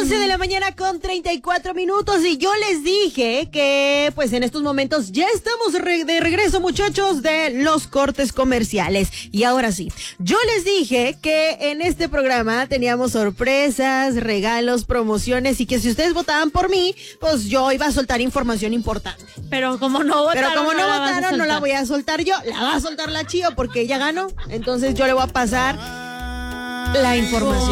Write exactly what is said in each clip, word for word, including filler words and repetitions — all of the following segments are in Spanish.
once de la mañana con treinta y cuatro minutos y yo les dije que pues en estos momentos ya estamos re- de regreso, muchachos, de los cortes comerciales. Y ahora sí, yo les dije que en este programa teníamos sorpresas, regalos, promociones y que si ustedes votaban por mí, pues yo iba a soltar información importante. Pero como no votaron, Pero como no, no votaron, no la voy a soltar yo, la va a soltar la Chío porque ella ganó. Entonces yo le voy a pasar la información.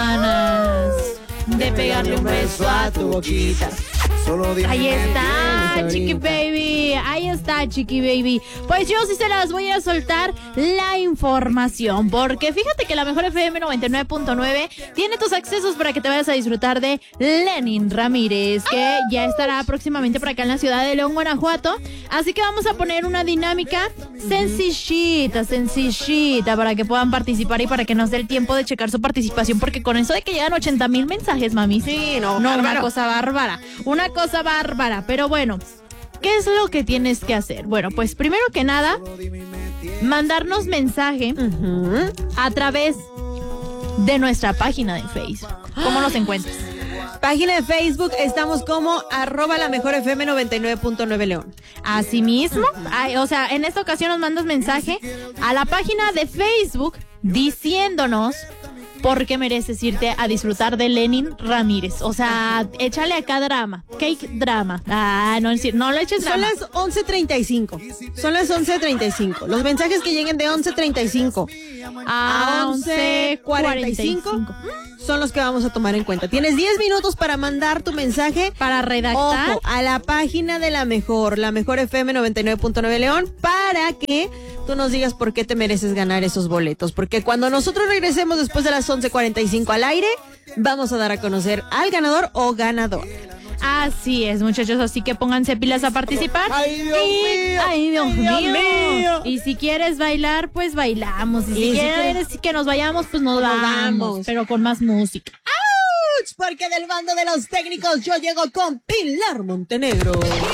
Ganas de pegarle un beso a tu boquita. Ahí está, Chiqui Baby. Ahí está, Chiqui Baby. Pues yo sí se las voy a soltar la información. Porque fíjate que la mejor F M noventa y nueve punto nueve tiene tus accesos para que te vayas a disfrutar de Lenin Ramírez, que ya estará próximamente por acá en la ciudad de León, Guanajuato. Así que vamos a poner una dinámica sencillita, sencillita, para que puedan participar y para que nos dé el tiempo de checar su participación. Porque con eso de que llegan ochenta mil mensajes, mami. Sí, no, no, bárbaro. una cosa bárbara. Una cosa bárbara, pero bueno, ¿qué es lo que tienes que hacer? Bueno, pues primero que nada, mandarnos mensaje Uh-huh. a través de nuestra página de Facebook. ¿Cómo nos encuentras? Página de Facebook, estamos como arroba la mejor F M noventa y nueve punto nueve León. Asimismo, ay, o sea, en esta ocasión nos mandas mensaje a la página de Facebook diciéndonos por qué mereces irte a disfrutar de Lenin Ramírez. O sea, échale acá drama, cake drama. Ah, no, no le eches drama. Son las once treinta y cinco. Son las once treinta y cinco. Los mensajes que lleguen de once treinta y cinco a once cuarenta y cinco son los que vamos a tomar en cuenta. Tienes diez minutos para mandar tu mensaje. Para redactar. Ojo, a la página de la mejor, la mejor F M noventa y nueve punto nueve León, para que tú nos digas por qué te mereces ganar esos boletos. Porque cuando nosotros regresemos después de las once cuarenta y cinco al aire, vamos a dar a conocer al ganador o ganador. Así es, muchachos, así que pónganse pilas a participar. ¡Ay, Dios y, mío! ¡Ay, Dios, ¡Ay, Dios mío! mío! Y si quieres bailar, pues bailamos. Y, Y si si quieres que nos vayamos, pues nos, nos vamos, vamos. pero con más música. Porque del bando de los técnicos yo llego con Pilar Montenegro.